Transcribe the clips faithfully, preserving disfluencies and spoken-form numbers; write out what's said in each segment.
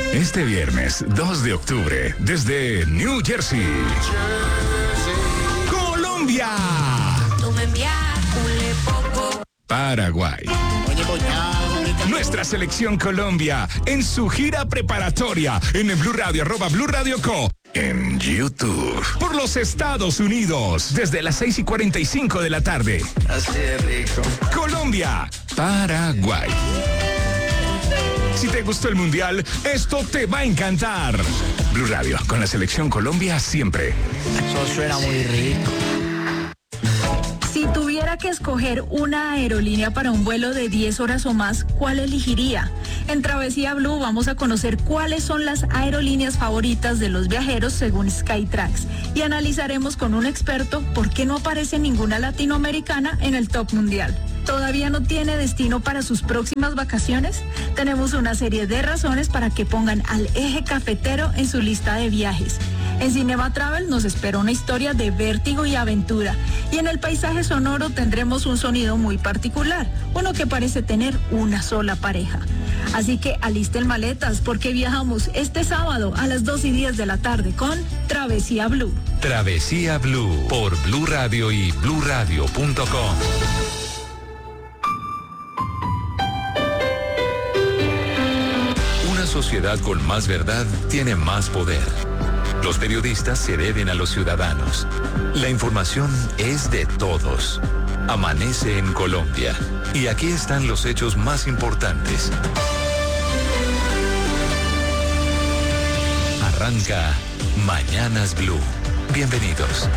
Este viernes dos de octubre, desde New Jersey, Colombia, Paraguay. Nuestra selección Colombia en su gira preparatoria en el Blue Radio, arroba Blue Radio Co. En YouTube. Por los Estados Unidos, desde las seis y cuarenta y cinco de la tarde. Así de rico. Colombia, Paraguay. Si te gustó el Mundial, esto te va a encantar. Blue Radio, con la selección Colombia siempre. Eso suena muy rico. Si tuviera que escoger una aerolínea para un vuelo de diez horas o más, ¿cuál elegiría? En Travesía Blue vamos a conocer cuáles son las aerolíneas favoritas de los viajeros según Skytrax y analizaremos con un experto por qué no aparece ninguna latinoamericana en el top mundial. ¿Todavía no tiene destino para sus próximas vacaciones? Tenemos una serie de razones para que pongan al Eje Cafetero en su lista de viajes. En Cinema Travel nos espera una historia de vértigo y aventura. Y en el paisaje sonoro tendremos un sonido muy particular, uno que parece tener una sola pareja. Así que alisten maletas porque viajamos este sábado a las dos y diez de la tarde con Travesía Blue. Travesía Blue por Blue Radio y blue radio punto com. Una sociedad con más verdad tiene más poder. Los periodistas se deben a los ciudadanos. La información es de todos. Amanece en Colombia. Y aquí están los hechos más importantes. Arranca Mañanas Blue. Bienvenidos.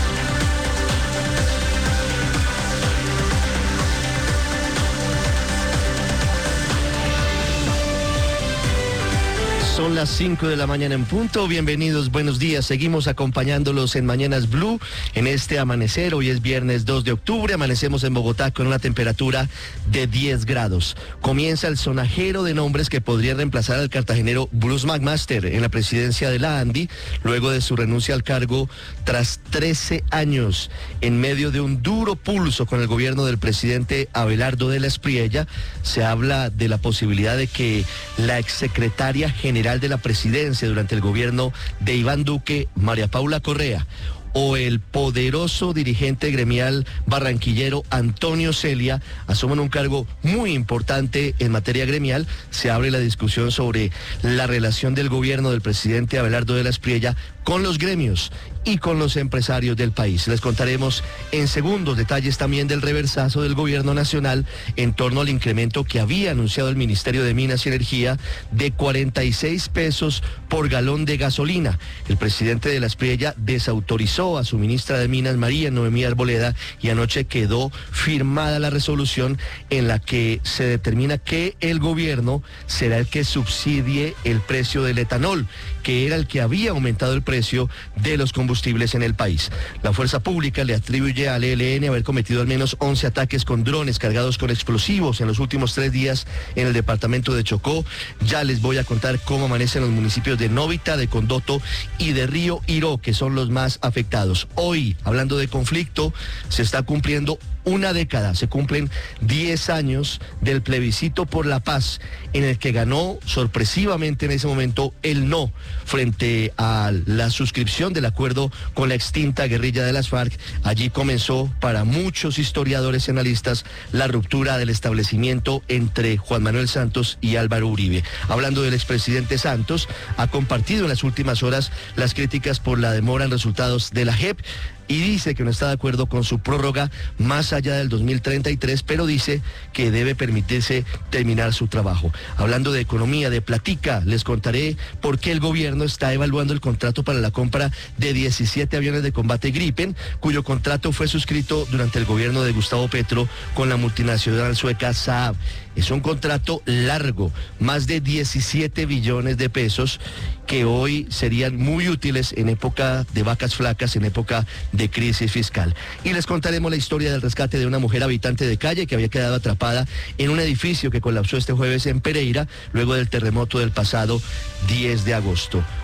Son las cinco de la mañana en punto. Bienvenidos, buenos días. Seguimos acompañándolos en Mañanas Blue en este amanecer. Hoy es viernes dos de octubre. Amanecemos en Bogotá con una temperatura de diez grados. Comienza el sonajero de nombres que podría reemplazar al cartagenero Bruce McMaster en la presidencia de la ANDI, luego de su renuncia al cargo tras trece años. En medio de un duro pulso con el gobierno del presidente Abelardo de la Espriella, se habla de la posibilidad de que la exsecretaria general de la presidencia durante el gobierno de Iván Duque, María Paula Correa, o el poderoso dirigente gremial barranquillero Antonio Celia asumen un cargo muy importante en materia gremial. Se abre la discusión sobre la relación del gobierno del presidente Abelardo de la Espriella con los gremios y con los empresarios del país. Les contaremos en segundos detalles también del reversazo del gobierno nacional en torno al incremento que había anunciado el Ministerio de Minas y Energía de cuarenta y seis pesos por galón de gasolina. El presidente de la Espriella desautorizó a su ministra de Minas, María Noemí Arboleda, y anoche quedó firmada la resolución en la que se determina que el gobierno será el que subsidie el precio del etanol, que era el que había aumentado el precio de los combustibles en el país. La fuerza pública le atribuye al E L N haber cometido al menos once ataques con drones cargados con explosivos en los últimos tres días en el departamento de Chocó. Ya les voy a contar cómo amanecen los municipios de Novita, de Condoto y de Río Iró, que son los más afectados. Hoy, hablando de conflicto, se está cumpliendo una década, se cumplen diez años del plebiscito por la paz, en el que ganó sorpresivamente en ese momento el no frente a la suscripción del acuerdo con la extinta guerrilla de las FARC. Allí comenzó, para muchos historiadores y analistas, la ruptura del establecimiento entre Juan Manuel Santos y Álvaro Uribe. Hablando del expresidente Santos, ha compartido en las últimas horas las críticas por la demora en resultados de la J E P, y dice que no está de acuerdo con su prórroga más allá del dos mil treinta y tres, pero dice que debe permitirse terminar su trabajo. Hablando de economía, de platica, les contaré por qué el gobierno está evaluando el contrato para la compra de diecisiete aviones de combate Gripen, cuyo contrato fue suscrito durante el gobierno de Gustavo Petro con la multinacional sueca Saab. Es un contrato largo, más de diecisiete billones de pesos, que hoy serían muy útiles en época de vacas flacas, en época de crisis fiscal. Y les contaremos la historia del rescate de una mujer habitante de calle que había quedado atrapada en un edificio que colapsó este jueves en Pereira, luego del terremoto del pasado diez de agosto.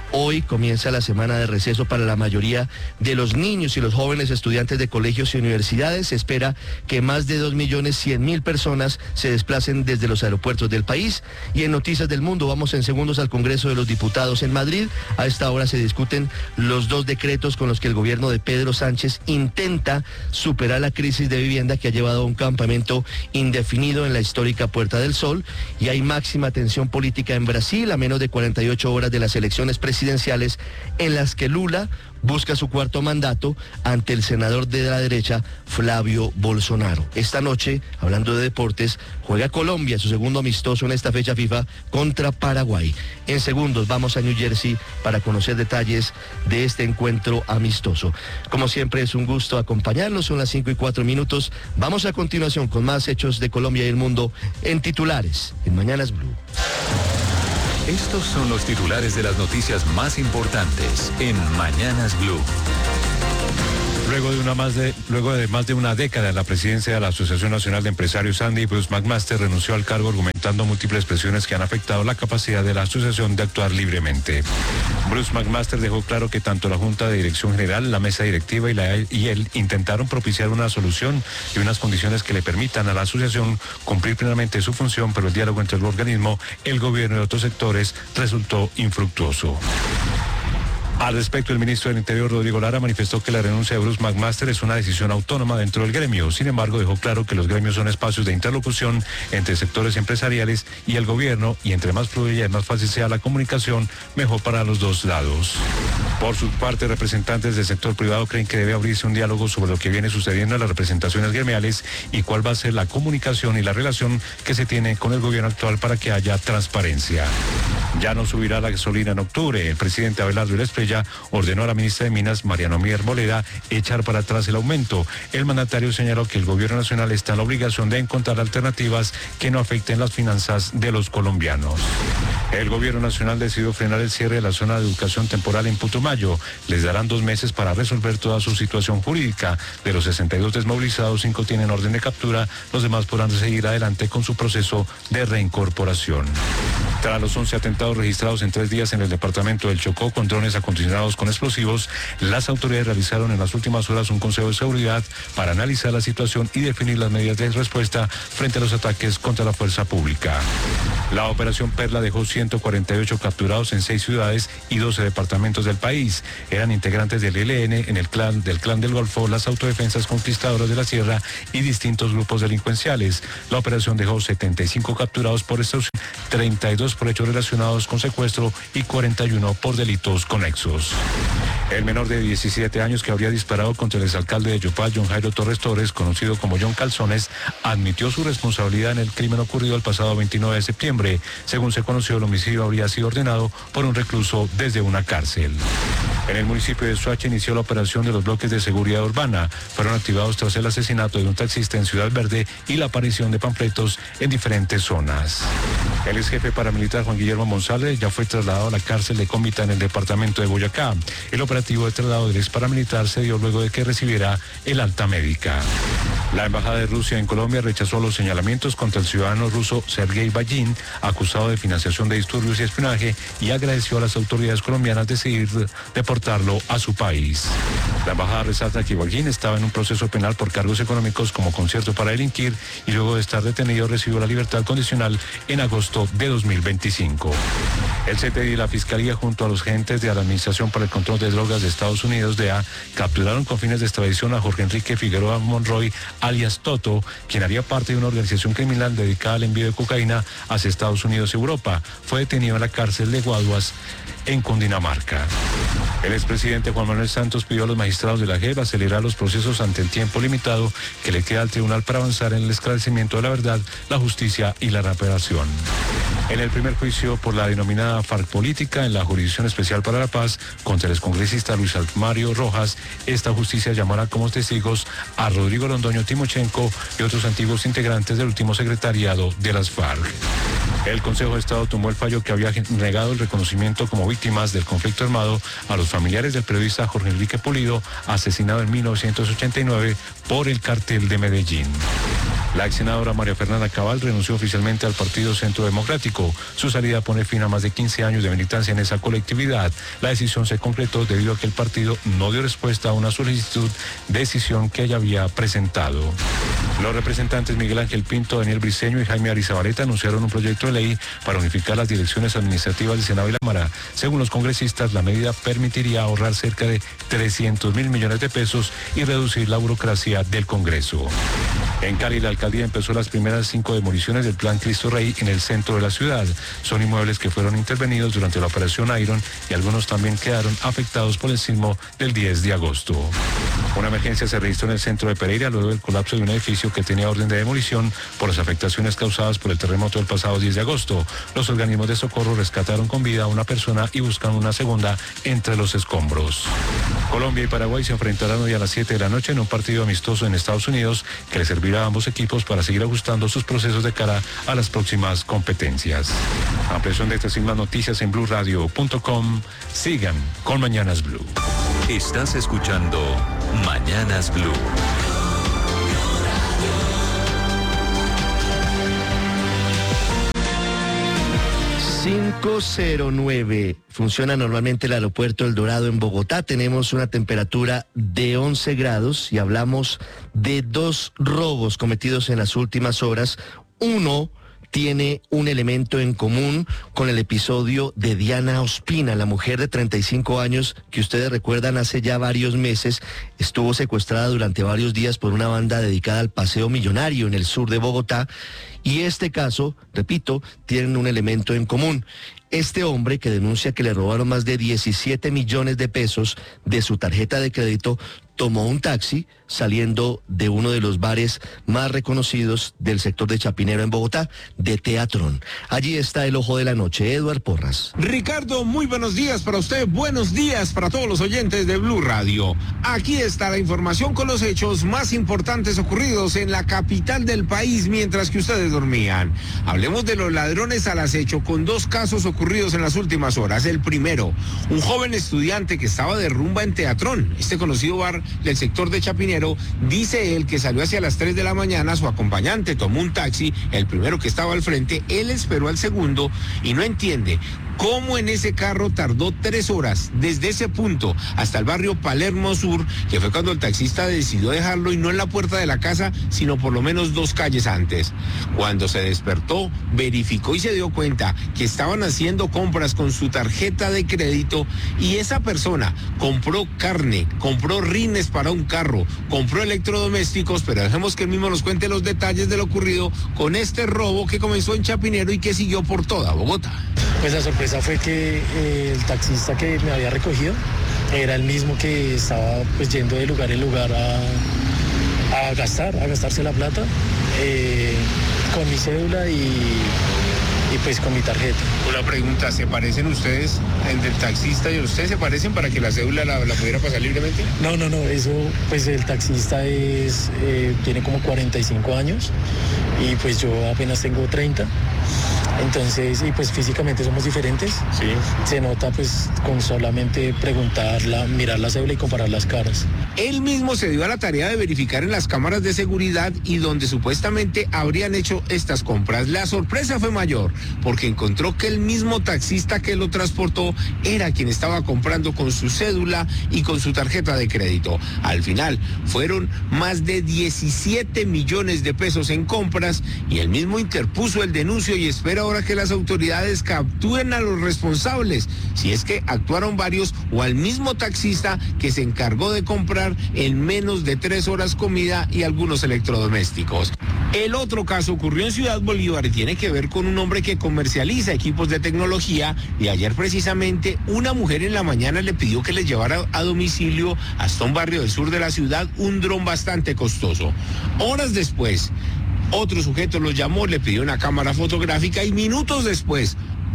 Hoy comienza la semana de receso para la mayoría de los niños y los jóvenes estudiantes de colegios y universidades. Se espera que más de dos millones cien mil personas se desplacen desde los aeropuertos del país. Y en Noticias del Mundo vamos en segundos al Congreso de los Diputados en Madrid. A esta hora se discuten los dos decretos con los que el gobierno de Pedro Sánchez intenta superar la crisis de vivienda que ha llevado a un campamento indefinido en la histórica Puerta del Sol. Y hay máxima tensión política en Brasil a menos de cuarenta y ocho horas de las elecciones presidenciales en las que Lula busca su cuarto mandato ante el senador de la derecha, Flavio Bolsonaro. Esta noche, hablando de deportes, juega Colombia su segundo amistoso en esta fecha FIFA contra Paraguay. En segundos vamos a New Jersey para conocer detalles de este encuentro amistoso. Como siempre es un gusto acompañarlos, son las cinco y cuatro minutos. Vamos a continuación con más hechos de Colombia y el mundo en titulares en Mañanas Blue. Estos son los titulares de las noticias más importantes en Mañanas Blue. Luego de, una más de, luego de más de una década en la presidencia de la Asociación Nacional de Empresarios Andy, Bruce McMaster renunció al cargo argumentando múltiples presiones que han afectado la capacidad de la asociación de actuar libremente. Bruce McMaster dejó claro que tanto la Junta de Dirección General, la Mesa Directiva y, la, y él intentaron propiciar una solución y unas condiciones que le permitan a la asociación cumplir plenamente su función, pero el diálogo entre el organismo, el gobierno y otros sectores resultó infructuoso. Al respecto, el ministro del Interior, Rodrigo Lara, manifestó que la renuncia de Bruce McMaster es una decisión autónoma dentro del gremio. Sin embargo, dejó claro que los gremios son espacios de interlocución entre sectores empresariales y el gobierno, y entre más fluida y más fácil sea la comunicación, mejor para los dos lados. Por su parte, representantes del sector privado creen que debe abrirse un diálogo sobre lo que viene sucediendo en las representaciones gremiales y cuál va a ser la comunicación y la relación que se tiene con el gobierno actual para que haya transparencia. Ya no subirá la gasolina en octubre. El presidente Abelardo Ilesprella ordenó a la ministra de Minas, Mariano Mier Boleda, echar para atrás el aumento. El mandatario señaló que el gobierno nacional está en la obligación de encontrar alternativas que no afecten las finanzas de los colombianos. El gobierno nacional decidió frenar el cierre de la zona de educación temporal en Putumayo. Les darán dos meses para resolver toda su situación jurídica. De los sesenta y dos desmovilizados, cinco tienen orden de captura. Los demás podrán seguir adelante con su proceso de reincorporación. Tras los once atentados registrados en tres días en el departamento del Chocó con drones acondicionados con explosivos, las autoridades realizaron en las últimas horas un consejo de seguridad para analizar la situación y definir las medidas de respuesta frente a los ataques contra la fuerza pública. La operación Perla dejó ciento cuarenta y ocho capturados en seis ciudades y doce departamentos del país. Eran integrantes del E L N, en el clan del Clan del Golfo, las autodefensas conquistadoras de la Sierra y distintos grupos delincuenciales. La operación dejó setenta y cinco capturados por estos, treinta y dos por hechos relacionados con secuestro y cuarenta y uno por delitos conexos. El menor de diecisiete años que habría disparado contra el exalcalde de Yopal, John Jairo Torres Torres, conocido como John Calzones, admitió su responsabilidad en el crimen ocurrido el pasado veintinueve de septiembre. Según se conoció, el homicidio habría sido ordenado por un recluso desde una cárcel. En el municipio de Soacha inició la operación de los bloques de seguridad urbana. Fueron activados tras el asesinato de un taxista en Ciudad Verde y la aparición de panfletos en diferentes zonas. El ex jefe paramilitar Juan Guillermo Monsalve ya fue trasladado a la cárcel de Cómbita en el departamento de Boyacá. El operativo de traslado del ex paramilitar se dio luego de que recibiera el alta médica. La embajada de Rusia en Colombia rechazó los señalamientos contra el ciudadano ruso Sergei Bayin, acusado de financiación de disturbios y espionaje, y agradeció a las autoridades colombianas decidir deportarlo a su país. La embajada resalta que Bayin estaba en un proceso penal por cargos económicos como concierto para delinquir y luego de estar detenido recibió la libertad condicional en agosto de dos mil veinticinco. El C T I y la Fiscalía, junto a los agentes de la Administración para el Control de Drogas de Estados Unidos, D E A, capturaron con fines de extradición a Jorge Enrique Figueroa Monroy, alias Toto, quien haría parte de una organización criminal dedicada al envío de cocaína hacia Estados Unidos y Europa. Fue detenido en la cárcel de Guaduas, en Cundinamarca. El expresidente Juan Manuel Santos pidió a los magistrados de la J E P acelerar los procesos ante el tiempo limitado que le queda al tribunal para avanzar en el esclarecimiento de la verdad, la justicia y la reparación. En el primer juicio por la denominada FARC política en la Jurisdicción Especial para la Paz contra el excongresista Luis Mario Rojas, esta justicia llamará como testigos a Rodrigo Londoño Timochenko y otros antiguos integrantes del último secretariado de las FARC. El Consejo de Estado tomó el fallo que había negado el reconocimiento como víctimas del conflicto armado a los familiares del periodista Jorge Enrique Pulido, asesinado en mil novecientos ochenta y nueve por el Cartel de Medellín. La ex senadora María Fernanda Cabal renunció oficialmente al Partido Centro Democrático. Su salida pone fin a más de quince años de militancia en esa colectividad. La decisión se concretó debido a que el partido no dio respuesta a una solicitud de decisión que ella había presentado. Los representantes Miguel Ángel Pinto, Daniel Briceño y Jaime Arizabaleta anunciaron un proyecto de ley para unificar las direcciones administrativas del Senado y la Cámara. Según los congresistas, la medida permitiría ahorrar cerca de trescientos mil millones de pesos y reducir la burocracia del Congreso. En Cali, la alcaldía empezó las primeras cinco demoliciones del Plan Cristo Rey en el centro de la ciudad. Son inmuebles que fueron intervenidos durante la operación Iron y algunos también quedaron afectados por el sismo del diez de agosto. Una emergencia se registró en el centro de Pereira luego del colapso de un edificio que tenía orden de demolición por las afectaciones causadas por el terremoto del pasado diez de agosto. Los organismos de socorro rescataron con vida a una persona y buscan una segunda entre los escombros. Colombia y Paraguay se enfrentarán hoy a las siete de la noche en un partido amistoso en Estados Unidos que le servirá a ambos equipos para seguir ajustando sus procesos de cara a las próximas competencias. Ampliación de estas y más noticias en blue radio punto com. Sigan con Mañanas Blue. Estás escuchando Mañanas Blue. cinco cero nueve. Funciona normalmente el aeropuerto El Dorado en Bogotá. Tenemos una temperatura de once grados y hablamos de dos robos cometidos en las últimas horas. Uno tiene un elemento en común con el episodio de Diana Ospina, la mujer de treinta y cinco años que ustedes recuerdan hace ya varios meses estuvo secuestrada durante varios días por una banda dedicada al paseo millonario en el sur de Bogotá. Y este caso, repito, tienen un elemento en común. Este hombre que denuncia que le robaron más de diecisiete millones de pesos de su tarjeta de crédito tomó un taxi saliendo de uno de los bares más reconocidos del sector de Chapinero en Bogotá, de Teatrón. Allí está el ojo de la noche, Eduard Porras. Ricardo, muy buenos días para usted, buenos días para todos los oyentes de Blue Radio. Aquí está la información con los hechos más importantes ocurridos en la capital del país mientras que ustedes dormían. Hablemos de los ladrones al acecho con dos casos ocurridos en las últimas horas. El primero, un joven estudiante que estaba de rumba en Teatrón, este conocido bar del sector de Chapinero. Dice él que salió hacia las tres de la mañana, su acompañante tomó un taxi, el primero que estaba al frente, él esperó al segundo y no entiende cómo en ese carro tardó tres horas desde ese punto hasta el barrio Palermo Sur, que fue cuando el taxista decidió dejarlo y no en la puerta de la casa, sino por lo menos dos calles antes. Cuando se despertó, verificó y se dio cuenta que estaban haciendo compras con su tarjeta de crédito y esa persona compró carne, compró rines para un carro, compró electrodomésticos, pero dejemos que él mismo nos cuente los detalles de lo ocurrido con este robo que comenzó en Chapinero y que siguió por toda Bogotá. Pues la sorpresa fue que eh, el taxista que me había recogido era el mismo que estaba pues yendo de lugar en lugar a, a gastar, a gastarse la plata eh, con mi cédula y, y pues con mi tarjeta. Una pregunta, ¿se parecen ustedes, el del taxista y usted se parecen para que la cédula la, la pudiera pasar libremente? No, no, no, eso pues el taxista es eh, tiene como cuarenta y cinco años y pues yo apenas tengo treinta. Entonces, y pues físicamente somos diferentes. Sí. Se nota pues con solamente preguntarla, mirar la cédula y comparar las caras. Él mismo se dio a la tarea de verificar en las cámaras de seguridad y donde supuestamente habrían hecho estas compras. La sorpresa fue mayor porque encontró que el mismo taxista que lo transportó era quien estaba comprando con su cédula y con su tarjeta de crédito. Al final fueron más de diecisiete millones de pesos en compras y él mismo interpuso el denuncio y espera ahora que las autoridades capturen a los responsables, si es que actuaron varios o al mismo taxista que se encargó de comprar en menos de tres horas comida y algunos electrodomésticos. El otro caso ocurrió en Ciudad Bolívar y tiene que ver con un hombre que comercializa equipos de tecnología y ayer precisamente una mujer en la mañana le pidió que le llevara a domicilio hasta un barrio del sur de la ciudad un dron bastante costoso. Horas después, otro sujeto lo llamó, le pidió una cámara fotográfica y minutos después,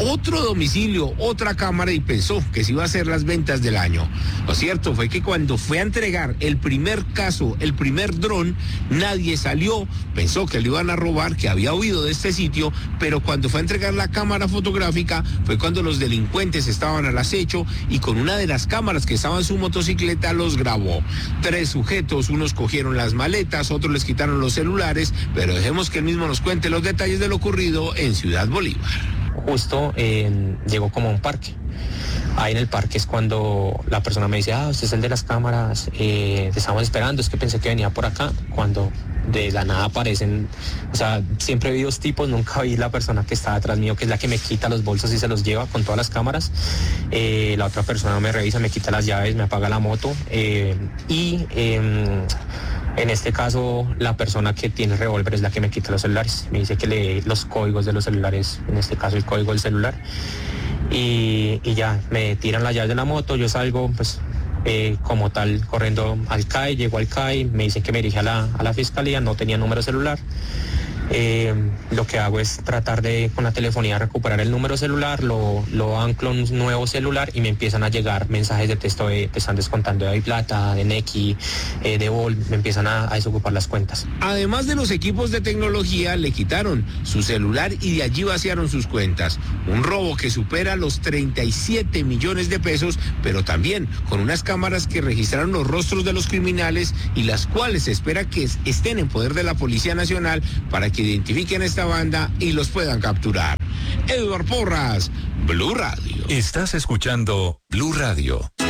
otro domicilio, otra cámara y pensó que se iba a hacer las ventas del año. Lo cierto fue que cuando fue a entregar el primer caso, el primer dron, nadie salió, pensó que le iban a robar, que había huido de este sitio, pero cuando fue a entregar la cámara fotográfica fue cuando los delincuentes estaban al acecho y con una de las cámaras que estaba en su motocicleta los grabó. Tres sujetos, unos cogieron las maletas, otros les quitaron los celulares, pero dejemos que él mismo nos cuente los detalles de lo ocurrido en Ciudad Bolívar. Justo eh, llegó como a un parque. Ahí en el parque es cuando la persona me dice, ah, usted es el de las cámaras, eh, te estamos esperando, es que pensé que venía por acá, cuando de la nada aparecen, o sea, siempre vi dos tipos, nunca vi la persona que está atrás mío, que es la que me quita los bolsos y se los lleva con todas las cámaras. Eh, la otra persona me revisa, me quita las llaves, me apaga la moto eh, y... Eh, En este caso, la persona que tiene revólver es la que me quita los celulares. Me dice que lee los códigos de los celulares, en este caso el código del celular. Y, y ya, me tiran las llaves de la moto, yo salgo, pues, eh, como tal, corriendo al C A I, llego al C A I, me dicen que me dirige a la, a la fiscalía, no tenía número celular. Eh, lo que hago es tratar de, con la telefonía, recuperar el número celular, lo, lo anclo a un nuevo celular y me empiezan a llegar mensajes de texto de te están descontando de Plata, de Nequi, eh, de Vol, me empiezan a, a desocupar las cuentas. Además de los equipos de tecnología, le quitaron su celular y de allí vaciaron sus cuentas. Un robo que supera los treinta y siete millones de pesos, pero también con unas cámaras que registraron los rostros de los criminales y las cuales se espera que estén en poder de la Policía Nacional para que identifiquen a esta banda y los puedan capturar. Eduardo Porras, Blue Radio. Estás escuchando Blue Radio.